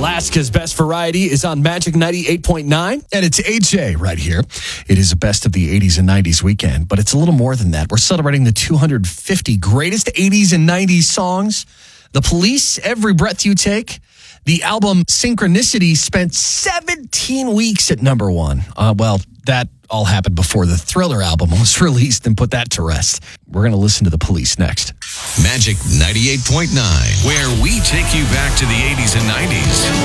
Alaska's Best Variety is on Magic 98.9. And it's AJ right here. It is a best of the 80s and 90s weekend, but it's a little more than that. We're celebrating the 250 greatest 80s and 90s songs. The Police, Every Breath You Take. The album Synchronicity spent 17 weeks at number one. That all happened before the Thriller album was released and put that to rest. We're going to listen to The Police next. Magic 98.9, where we take you back to the 80s and 90s.